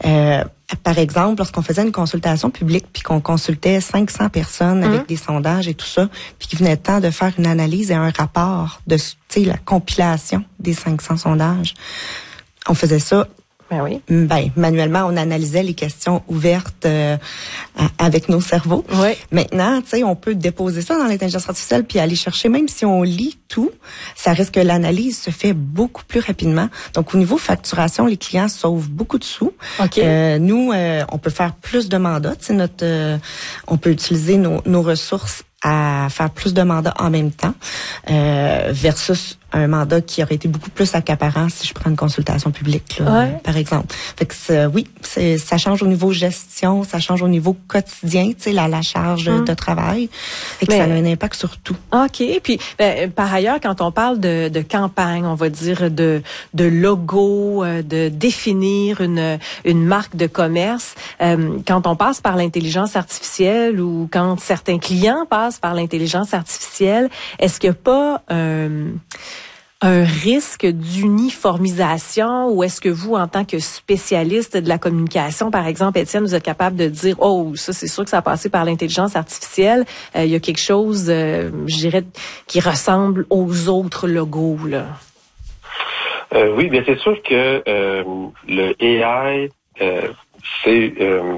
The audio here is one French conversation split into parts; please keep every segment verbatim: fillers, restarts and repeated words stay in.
Euh, par exemple, lorsqu'on faisait une consultation publique puis qu'on consultait cinq cents personnes avec mmh. des sondages et tout ça, puis qu'il venait le temps de faire une analyse et un rapport de, tu sais, la compilation des cinq cents sondages, on faisait ça. Ben oui. Ben, manuellement, on analysait les questions ouvertes euh, avec nos cerveaux. Oui. Maintenant, tu sais, on peut déposer ça dans l'intelligence artificielle puis aller chercher, même si on lit tout, ça risque que l'analyse se fait beaucoup plus rapidement. Donc, au niveau facturation, les clients sauvent beaucoup de sous. Okay. Euh, nous, euh, on peut faire plus de mandats. Tu sais, notre, euh, on peut utiliser nos, nos ressources à faire plus de mandats en même temps, euh, versus un mandat qui aurait été beaucoup plus accaparant si je prends une consultation publique, là, ouais. par exemple. Fait que c'est, oui, c'est, ça change au niveau gestion, ça change au niveau quotidien, tu sais, la, la charge hum. de travail. Fait que Mais, ça a un impact sur tout. OK. Puis, ben, par ailleurs, quand on parle de, de campagne, on va dire de, de logo, de définir une, une marque de commerce, euh, quand on passe par l'intelligence artificielle ou quand certains clients passent par l'intelligence artificielle, est-ce qu'il n'y a pas euh, un risque d'uniformisation ou est-ce que vous, en tant que spécialiste de la communication, par exemple, Étienne, vous êtes capable de dire « Oh, ça, c'est sûr que ça a passé par l'intelligence artificielle. Euh, il y a quelque chose, euh, je dirais, qui ressemble aux autres logos, là. » Euh, oui, bien c'est sûr que euh, le A I, euh, c'est... Euh,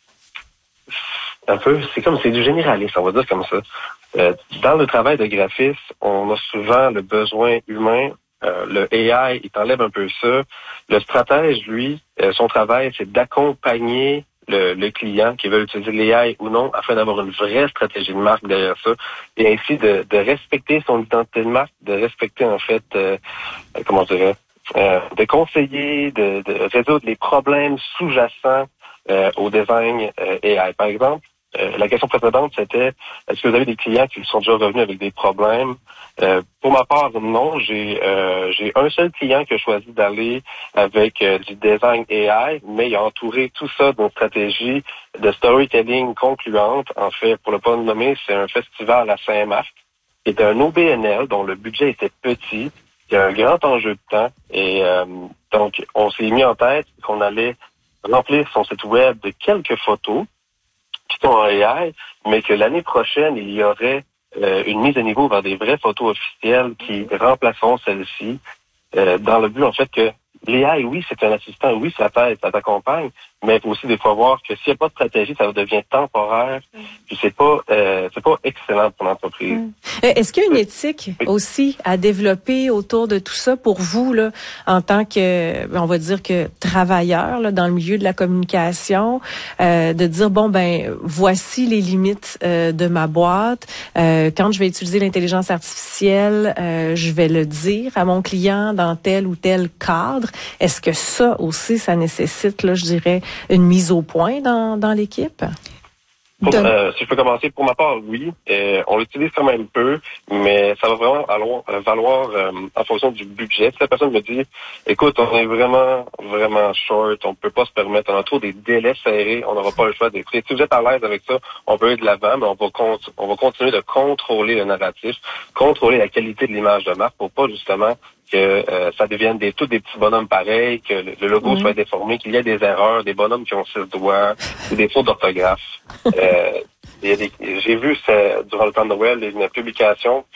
un peu, c'est comme, c'est du généraliste, on va dire comme ça. Euh, dans le travail de graphiste, on a souvent le besoin humain. Euh, le A I, il t'enlève un peu ça. Le stratège, lui, euh, son travail, c'est d'accompagner le, le client qui veut utiliser l'A I ou non, afin d'avoir une vraie stratégie de marque derrière ça, et ainsi de, de respecter son identité de marque, de respecter en fait, euh, comment je dirais, euh, de conseiller, de, de résoudre les problèmes sous-jacents euh, au design euh, A I. Par exemple, Euh, la question précédente, c'était est-ce que vous avez des clients qui sont déjà revenus avec des problèmes? Euh, pour ma part, non. J'ai euh, j'ai un seul client qui a choisi d'aller avec euh, du design A I, mais il a entouré tout ça d'une stratégie de storytelling concluante. En fait, pour ne pas le nommer, c'est un festival à Saint-Marc, qui était un O B N L dont le budget était petit. Il y a un grand enjeu de temps. Et euh, donc, on s'est mis en tête qu'on allait remplir son site web de quelques photos qui sont en A I, mais que l'année prochaine, il y aurait euh, une mise à niveau vers des vraies photos officielles qui remplaceront celles-ci, euh, dans le but, en fait, que l'A I, oui, c'est un assistant, oui, ça t'aide, ça t'accompagne, mais il faut aussi des fois voir que s'il n'y a pas de stratégie, ça devient temporaire, puis c'est pas euh, c'est pas excellent pour l'entreprise. Mmh. Est-ce qu'il y a une éthique oui. aussi à développer autour de tout ça pour vous, là, en tant que, on va dire que travailleur là, dans le milieu de la communication, euh, de dire, bon, ben voici les limites euh, de ma boîte. Euh, quand je vais utiliser l'intelligence artificielle, euh, je vais le dire à mon client dans tel ou tel cadre. Est-ce que ça aussi, ça nécessite, là, je dirais, une mise au point dans, dans l'équipe? Pour, euh, si je peux commencer, pour ma part, oui. Euh, on l'utilise quand même peu, mais ça va vraiment valoir, valoir euh, en fonction du budget. Si la personne me dit, écoute, on est vraiment, vraiment short, on peut pas se permettre, on a trop des délais serrés, on n'aura pas le choix d'écouter. Si vous êtes à l'aise avec ça, on peut aller de l'avant, mais on va, con- on va continuer de contrôler le narratif, contrôler la qualité de l'image de marque pour pas justement que euh, ça devienne des tous des petits bonhommes pareils, que le, le logo mmh. soit déformé, qu'il y ait des erreurs, des bonhommes qui ont six doigts, ou des fautes d'orthographe. euh, il y a des, j'ai vu ça, durant le temps de Noël une publication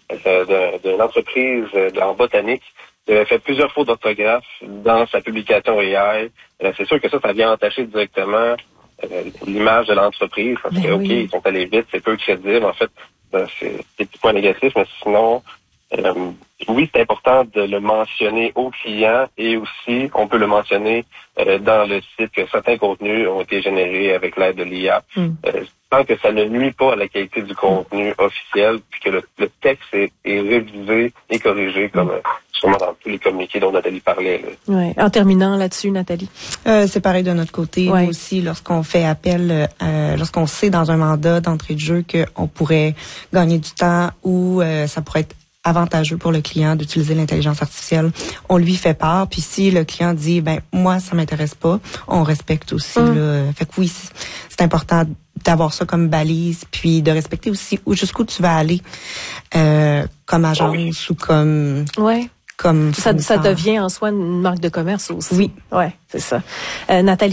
euh, d'une entreprise euh, en botanique qui avait fait plusieurs fautes d'orthographe dans sa publication A I. Euh, c'est sûr que ça, ça vient entacher directement euh, l'image de l'entreprise. Parce que, oui. OK, ils sont allés vite, c'est peu crédible. En fait, ben, c'est des petits points négatifs, mais sinon... Euh, oui, c'est important de le mentionner aux clients et aussi, on peut le mentionner euh, dans le site que certains contenus ont été générés avec l'aide de l'I A. Mm. Euh, tant que ça ne nuit pas à la qualité du contenu mm. officiel, puis que le, le texte est, est révisé et corrigé comme euh, sûrement dans tous les communiqués dont Nathalie parlait. Là. Ouais. En terminant là-dessus, Nathalie. Euh, c'est pareil de notre côté. Ouais. Nous aussi, lorsqu'on fait appel, euh, lorsqu'on sait dans un mandat d'entrée de jeu qu'on pourrait gagner du temps ou euh, ça pourrait être avantageux pour le client d'utiliser l'intelligence artificielle, on lui fait part. Puis si le client dit, ben moi ça m'intéresse pas, on respecte aussi. Mm. Là. Fait que oui, c'est important d'avoir ça comme balise, puis de respecter aussi où jusqu'où tu vas aller euh, comme agence oui. ou comme. Ouais. Comme ça, ça devient en soi une marque de commerce aussi. Oui, ouais, c'est ça. Euh, Nathalie.